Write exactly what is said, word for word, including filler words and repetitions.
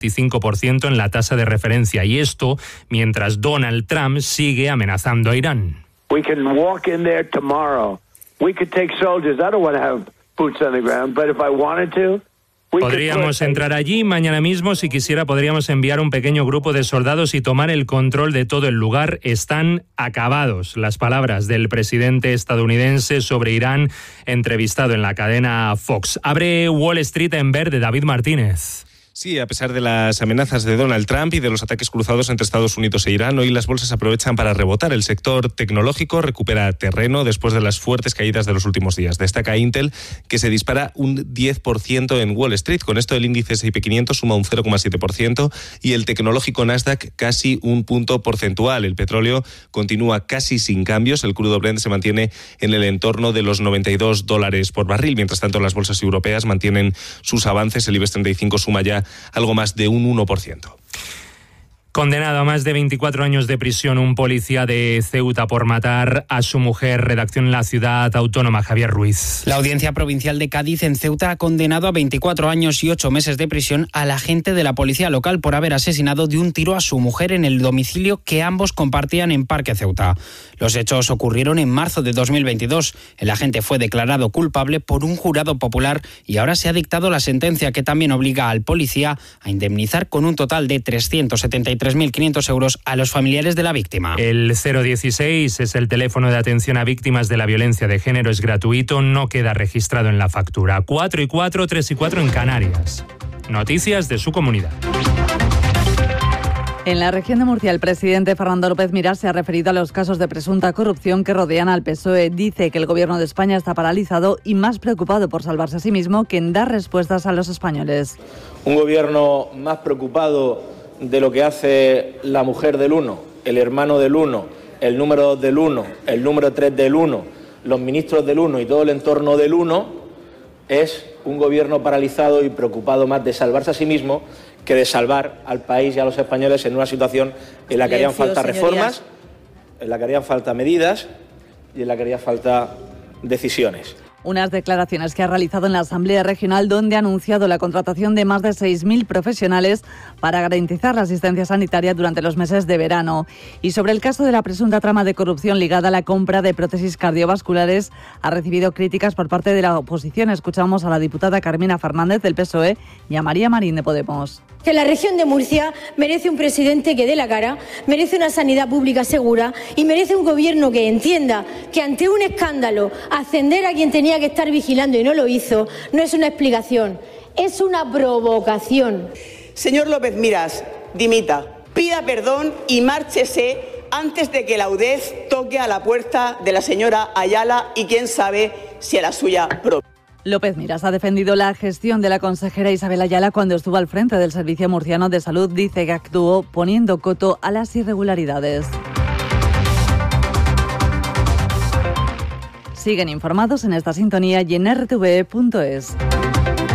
veinticinco por ciento en la tasa de referencia, y esto mientras Donald Trump sigue amenazando a Irán. We can walk in there tomorrow. We could take soldiers. I don't want to have boots on the ground, but if I wanted to. Podríamos entrar allí mañana mismo. Si quisiera, podríamos enviar un pequeño grupo de soldados y tomar el control de todo el lugar. Están acabados. Las palabras del presidente estadounidense sobre Irán, entrevistado en la cadena Fox. Abre Wall Street en verde, David Martínez. Sí, a pesar de las amenazas de Donald Trump y de los ataques cruzados entre Estados Unidos e Irán, hoy las bolsas aprovechan para rebotar. El sector tecnológico recupera terreno después de las fuertes caídas de los últimos días. Destaca Intel, que se dispara un diez por ciento en Wall Street. Con esto el índice ese y pe quinientos suma un cero coma siete por ciento y el tecnológico Nasdaq casi un punto porcentual. El petróleo continúa casi sin cambios. El crudo Brent se mantiene en el entorno de los noventa y dos dólares por barril. Mientras tanto, las bolsas europeas mantienen sus avances. El IBEX treinta y cinco suma ya algo más de un uno por ciento. Condenado a más de veinticuatro años de prisión un policía de Ceuta por matar a su mujer. Redacción en la ciudad autónoma, Javier Ruiz. La Audiencia Provincial de Cádiz en Ceuta ha condenado a veinticuatro años y ocho meses de prisión al agente de la policía local por haber asesinado de un tiro a su mujer en el domicilio que ambos compartían en Parque Ceuta. Los hechos ocurrieron en marzo de dos mil veintidós. El agente fue declarado culpable por un jurado popular y ahora se ha dictado la sentencia que también obliga al policía a indemnizar con un total de trescientos setenta y tres mil quinientos euros a los familiares de la víctima. El cero dieciséis es el teléfono de atención a víctimas de la violencia de género, es gratuito, no queda registrado en la factura. cuatro y cuatro, tres y cuatro en Canarias. Noticias de su comunidad. En la región de Murcia, el presidente Fernando López Miras se ha referido a los casos de presunta corrupción que rodean al P S O E. Dice que el gobierno de España está paralizado y más preocupado por salvarse a sí mismo que en dar respuestas a los españoles. Un gobierno más preocupado de lo que hace la mujer del uno, el hermano del uno, el número dos del uno, el número tres del uno, los ministros del uno y todo el entorno del uno, es un gobierno paralizado y preocupado más de salvarse a sí mismo que de salvar al país y a los españoles en una situación en la que harían falta reformas, en la que harían falta medidas y en la que harían falta decisiones. Unas declaraciones que ha realizado en la Asamblea Regional, donde ha anunciado la contratación de más de seis mil profesionales para garantizar la asistencia sanitaria durante los meses de verano. Y sobre el caso de la presunta trama de corrupción ligada a la compra de prótesis cardiovasculares, ha recibido críticas por parte de la oposición. Escuchamos a la diputada Carmina Fernández del P S O E y a María Marín de Podemos. Que la región de Murcia merece un presidente que dé la cara, merece una sanidad pública segura y merece un gobierno que entienda que ante un escándalo ascender a quien tenía que estar vigilando y no lo hizo no es una explicación, es una provocación. Señor López Miras, dimita, pida perdón y márchese antes de que la UDEF toque a la puerta de la señora Ayala y quién sabe si a la suya propia. López Miras ha defendido la gestión de la consejera Isabel Ayala cuando estuvo al frente del Servicio Murciano de Salud. Dice que actuó poniendo coto a las irregularidades. Siguen informados en esta sintonía y en erre te ve punto es.